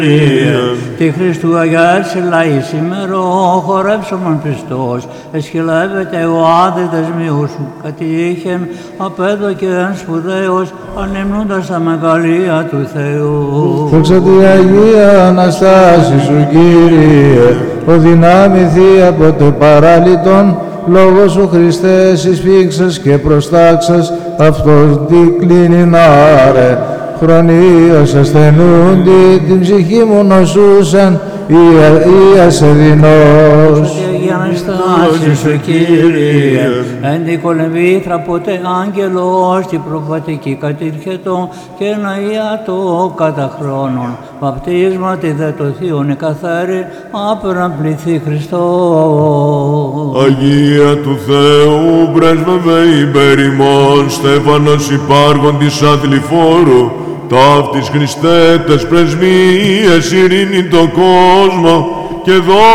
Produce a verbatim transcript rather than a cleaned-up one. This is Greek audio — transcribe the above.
Τη Χριστού Αγιάς Λαή σήμερο, χορεύσομεν πιστός, εσχυλεύεται ο άδητες μειού σου, κατήχεν απέδοκεν σπουδαίος, ανυμνούντας τα μεγαλεία του Θεού. Δόξα τη Αγία Αναστάση σου, Κύριε, ο δυνάμει Θεία από το παράλυτον, λόγω σου Χριστέ εισφίξας και προστάξας, αυτός τι κλείνει νάρε. Χρονίως ασθενούντι, την ψυχή μου νοσούσαν, Ία σε δεινός. Αγία Αναστάση σου, Κύριε, εν τη κολεμβήθρα ποτέ άγγελος, την προβατική κατήρχετο και ένα ιατό κατά χρόνων. Βαπτίσματι δε το Θείον εκαθάρι, άπεραν πληθύ Χριστό. Αγία του Θεού, πρέσβευε υπέρ ημών, Στέφανος υπάρχον της αθληφόρου, ταύτης Χριστέ τες πρεσβείες ειρήνη το κόσμο και δω